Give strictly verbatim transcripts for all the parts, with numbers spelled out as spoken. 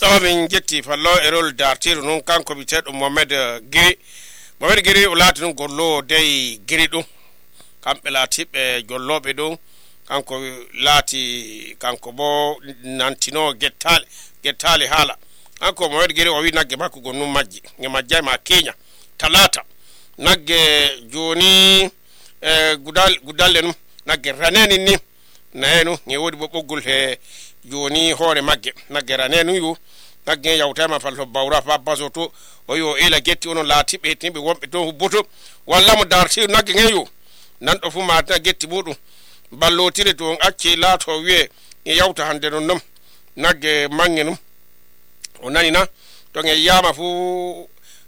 to min jetti fallo erol dartiru non kanko bitedo Mohamed Giri Mohamed Giri ulati non gollo dey Giri dum kambe latibe gollobe dum kanko lati kanko bo nantino gettale gettale hala kanko Mohamed Giri o wi nagge makko gonnu majji nge majjay ma Kenya talata nagge joni e gudal gudalle num nagge raneni ni nayenu nge wodi bo boggol he joni hore magge nagge ranenu yu nagge yawtama fallo bawra fa basoto o yo ela getti ono latibe timbe wombe to huboto walla mo darti nagge ngeyu nan do fu mata getti mudum ballotire to acce laato wi'e e yawta hande non nom nagge mangenum o nani na to nge yama fu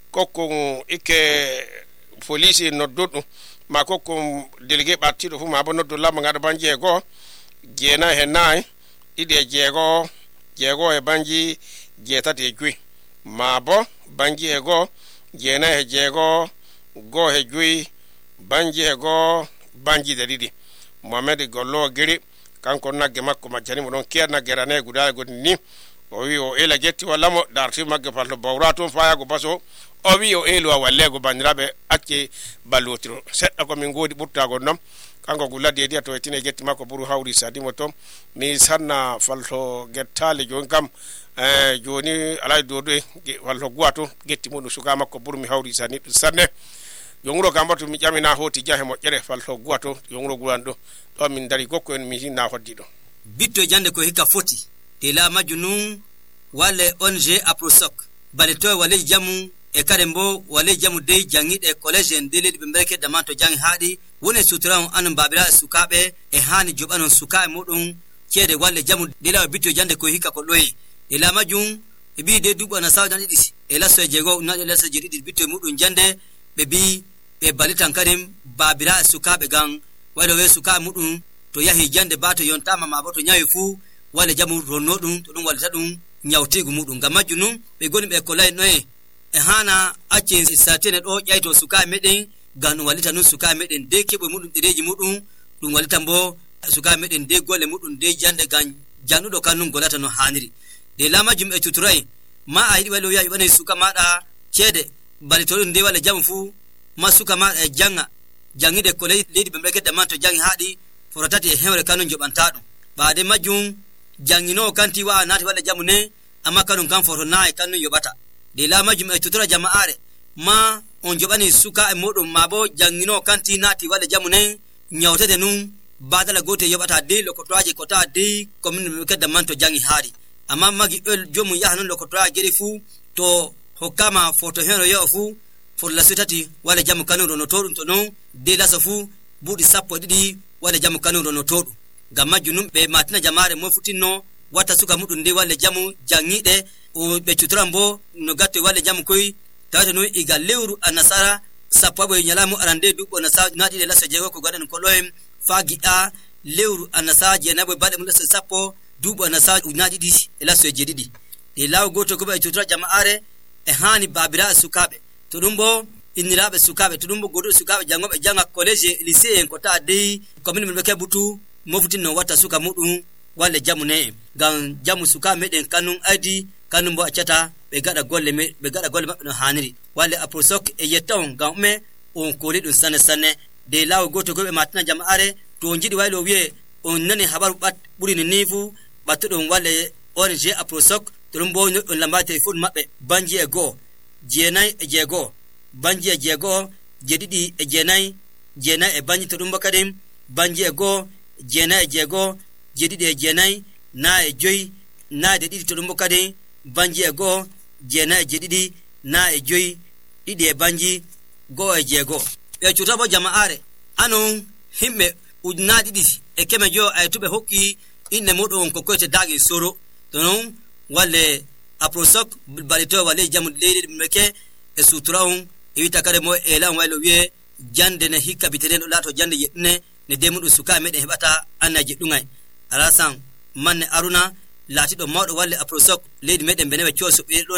kokko ikke police noddudo ma kokko délégué battido fu ma bo noddo lamma ngada banje go jena he nay ide jego jego e banji jetati e jui ma bo banji e go jena he jego go he jui banji e go banji de didi Mohamed gollo Giri kanko nagge makko majjani mo don kier nagge rane gudal godni ni o wi o ela jetti wala mo darti magge fallo bawrato faya go baso o wi o elo wallego bandirabe acce ballotiro sedda ko min godi burtago nom kanko gulade dia to etine jetti makko buru hawri sadimo tom mi sanna falto gettale jon kam eh joni alay dodo falto guato getti mo suka makko buru mi hawri sani sanne yongro gambatu mi jamina hoti jahe mo jere falto guato yongro gulando to min dari gokko en mi hinna hoddi do bitto jande ko hika foti de la majunun wale onje aprosok baleto wale jamu e karembo wale jamu de jangide college ndele be mbeke damanto jangi haadi woni suturan anan babira sukabe e hani jobanon sukae mudun kede wale jamu de la bitto jande ko hika ko doyi de la majun e bi de dubo na sawdan didi e la so jego na de la so jidi bitto mudun jande be bi be balitan karim babira sukabe gang wale we sukae mudun to yahi jande bato yontama maboto nyayi fu wale jamu ronodun to dum walta dum nyawtigu mudun gamajunu be goni be kolay noye e hana acce satene do yayto suka meden ganu walita nun suka meden de kebo mudun dereji mudun dum walita mbo suka meden de gole mudun de jande gan janudo kanun golata no haniri de lama jum e tuturai ma ayidi walo yayi bane suka mada cede balito de wala jamu fu masuka ma e janga jangide kolay ledi be mbeke damanto jangi haadi forotati e hewre kanun jobantado baade majum jangino kanti wa nati wala jamu ne amma kanun kan foto nae kanun yobata de la majum e tutura jama'are ma on jobani suka e modum mabo jangino kanti nati wala jamu ne nyawtete nun badala gote yobata de lokotoaje kota de commune kedda manto jangi haadi amma magi el jomu yahanun lokotoa geri fu to hokama foto hero yo fu for la sitati wala jamu kanun rono todum to non de la safu budi sappo didi wala jamu kanun rono todum gamma junum be matina jamare mo futino wata suka mudun de wala jamu jangide o be chutrambo no gatto wala jamu koy tawata no iga lewru anasara sapabo nyalamu arande dubo na sa nadi de la sajego ko gadan ko loem fagi a lewru anasa je nabo bade mun sa sappo dubo na sa nadi di la so jedidi de law goto ko be chutra jamaare e hani babira sukabe to dumbo inirabe sukabe to dumbo godo sukabe jangobe janga college lycée en kota de commune mun be butu mofutino wata suka mudun wale jamu ne gan jamu suka meden kanun adi kanun bo achata be gada golle me be gada golle mabno haniri wale aprosok e yeton gan me on koli dun sane sane de lawo goto go be matina jamaare to njidi waylo wiye on nani habaru bat buri ni nifu batudon wale orje aprosok tulumbo on lamba telefon mabbe banji e go jenai e jego banji e jego jedidi e jenai jenai e banji tulumbo kadem banji e go jena e jego jedide e jenai na e joy na de didi to dum kade banji e go jena e jedidi na e joy didi e banji go e jego e chutabo jamaare anon himbe ujna didi e keme jo ay tube hokki inne modon ko kote dagi soro tonon wale aprosok balito wale jamu lede meke e sutraun e wita kare mo e lan walo wie jande na hikka biteden lato jande yedne ne demudu suka meden hebata anaje dungai alasan manne aruna lati do mawdo walle aprosok lady meden benewe choso be